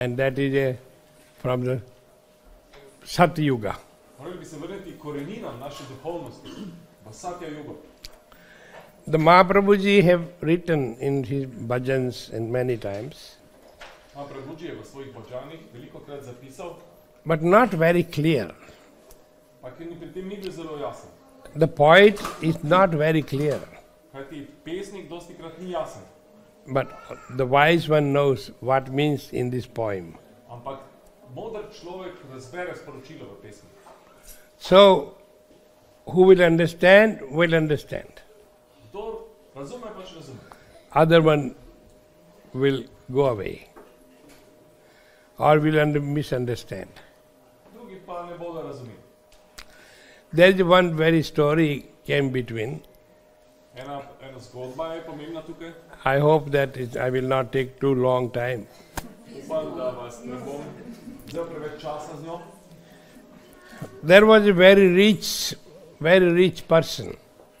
And that is from the Satyuga. Morali bi se vrniti koreninam naše duhovnosti, v Satya Yuga. The Mahaprabhuji have written in his bhajans and many times, Mahaprabhuji je v svojih bhajanih velikokrat zapisal, but not very clear. pa ker ni pri tem ni bil zelo jasen. The poet is not very clear, Kajti pesnik dostikrat ni jasen, but the wise one knows what means in this poem. ampak moder človek razbere sporočilo v pesmi. So, who will understand, will understand. Kdor razume, pač razume. Other one will go away or will misunderstand. Drugi pa ne bodo razumeli. There is one very story came between. Ena zgodba je pomembna tukaj. I hope that I will not take too long time. Upam, da vas ne bom vzel preveč časa z njo. There was a very rich person.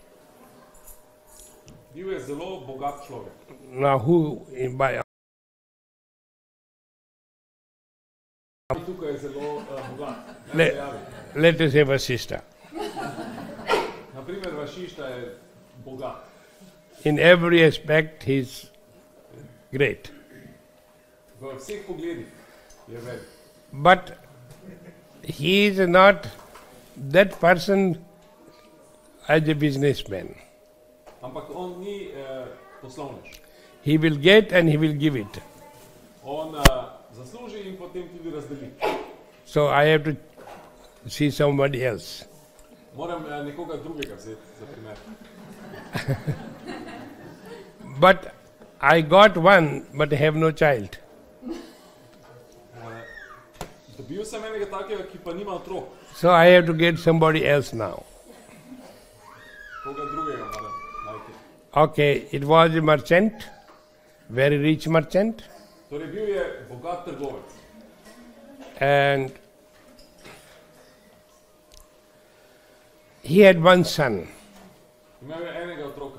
Bil je zelo bogat človek. Now who by Tukaj je zelo bogat. let us have a sister. Naprimer, Vašišta je bogat. In every aspect he is great. V vseh pogledih je velik. But he is not that person as a businessman. Ampak on ni poslovnež. He will get and he will give it. On zasluži in potem tudi razdeli. So I have to see somebody else. Moram nekoga drugega vzeti za primer. But I got one, but I have no child. Dobil sem enega takega, ki pa nima otrok. So I have to get somebody else now. Koga drugega moram najti. Okay, it was a merchant, very rich merchant, Torej bil je bogat trgovec. and he had one son. Imel je enega otroka.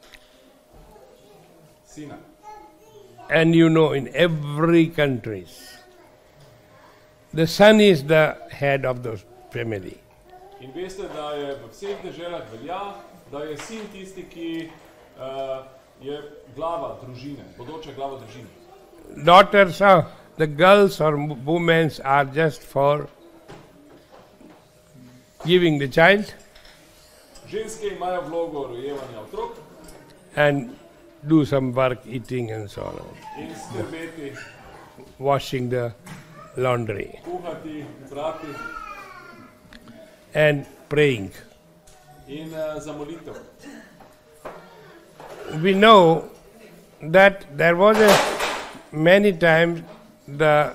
Sina. And you know, in every country, the son is the head of the family. In veste, da je v vseh deželah velja, da je sin tisti, ki je glava družine, bodoča glava družine. Daughters are, the girls or women are just for giving the child Ženske imajo vlogo rojevanja otrok and do some work, eating and so on, in skrbeti, washing the laundry kuhati, prati and praying. in za molitev. We know that there was many times the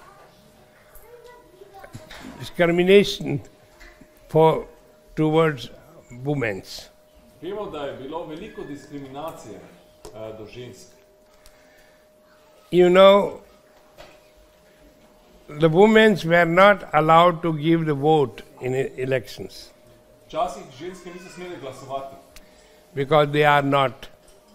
discrimination towards women. Vemo, da je bilo veliko diskriminacije do žensk. You know, the women were not allowed to give the vote in elections Včasih ženske niso smele glasovati, because they are not,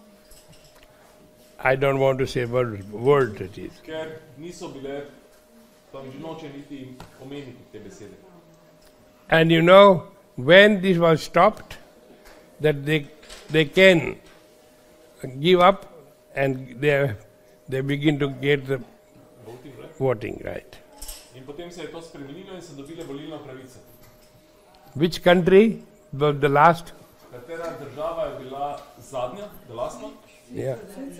I don't want to say word it is. ker niso bile, tam že noče niti omeniti te besede. And you know, when this was stopped, that they can give up and they begin to get the Voting, right? voting right. In potem se je to spremenilo in so dobile volilno pravico. Which country was the last? Katera država je bila zadnja, the last one? Yeah.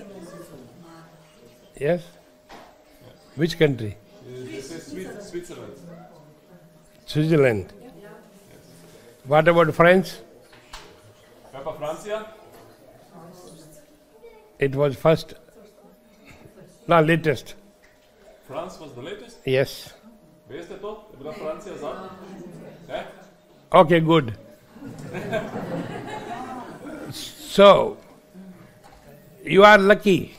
Yes? Which country? This is Switzerland. Switzerland. What about France? Kaj pa Francija? It was first, no, latest. France was the latest? Yes. Veste to? Je bila Francija zadnja? Ne? Okay, good. So, you are lucky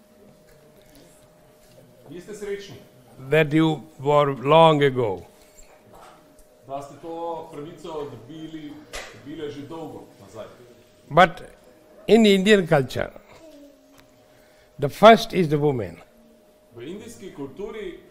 Vi ste srečni, that you were long ago. da ste to pravico dobile že dolgo nazaj. But in Indian culture, the first is the woman. V indijski kulturi